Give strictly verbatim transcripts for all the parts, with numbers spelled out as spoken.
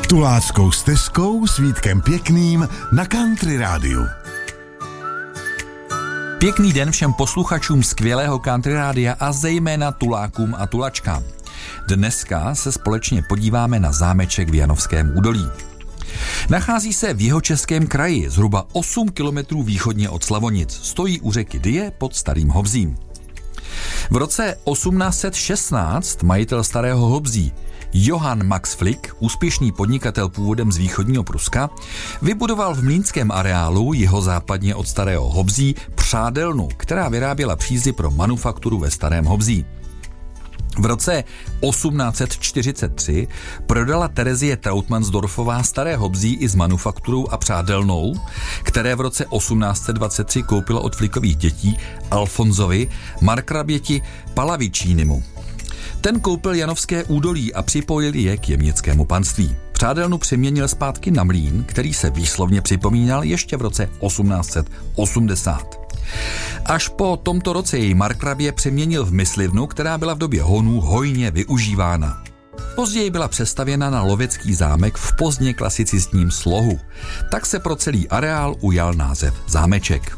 Tuláckou stezkou s Vítkem Pěkným na Country Rádiu. Pěkný den všem posluchačům skvělého Country Rádia a zejména tulákům a tulačkám. Dneska se společně podíváme na zámeček v Janovském údolí. Nachází se v jihočeském kraji, zhruba osm kilometrů východně od Slavonic. Stojí u řeky Dyje pod Starým Hobzím. V roce osmnáct set šestnáct majitel Starého Hobzí Johann Max Flick, úspěšný podnikatel původem z východního Pruska, vybudoval v mlýnském areálu jihozápadně od Starého Hobzí přádelnu, která vyráběla přízy pro manufakturu ve Starém Hobzí. V roce osmnáct set čtyřicet tři prodala Terezie Trautmannsdorfová Staré Hobzí i s manufakturou a přádelnou, které v roce osmnáct set dvacet tři koupila od Flickových dětí Alfonzovi markraběti Palavičínimu. Ten koupil Janovské údolí a připojil je k jemnickému panství. Přádelnu přeměnil zpátky na mlýn, který se výslovně připomínal ještě v roce osmnáct set osmdesát. Až po tomto roce jej markrabě přeměnil v myslivnu, která byla v době honů hojně využívána. Později byla přestavěna na lovecký zámek v pozdně klasicistním slohu. Tak se pro celý areál ujal název zámeček.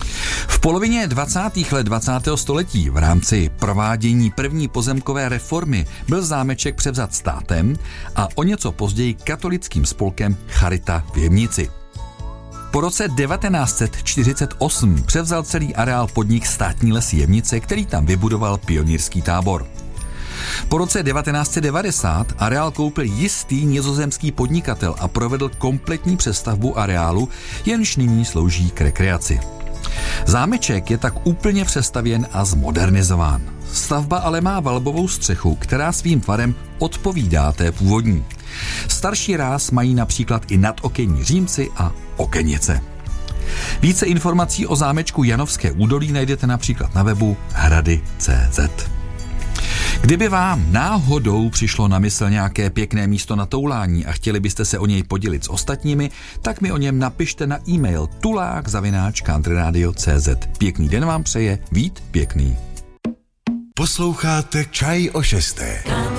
V polovině dvacátých let dvacátého století v rámci provádění první pozemkové reformy byl zámeček převzat státem a o něco později katolickým spolkem Charita v Jemnici. Po roce devatenáct set čtyřicet osm převzal celý areál podnik Státní lesy Jemnice, který tam vybudoval pionýrský tábor. Po roce devatenáct set devadesát areál koupil jistý nizozemský podnikatel a provedl kompletní přestavbu areálu, jenž nyní slouží k rekreaci. Zámeček je tak úplně přestavěn a zmodernizován. Stavba ale má valbovou střechu, která svým tvarem odpovídá té původní. Starší ráz mají například i nadokenní římsy a okenice. Více informací o zámečku Janovské údolí najdete například na webu hrady tečka cé zet. Kdyby vám náhodou přišlo na mysl nějaké pěkné místo na toulání a chtěli byste se o něj podělit s ostatními, tak mi o něm napište na e-mail tulák zavináč countryradio tečka cé zet. Pěkný den vám přeje Vít Pěkný. Posloucháte Čaj o šesté.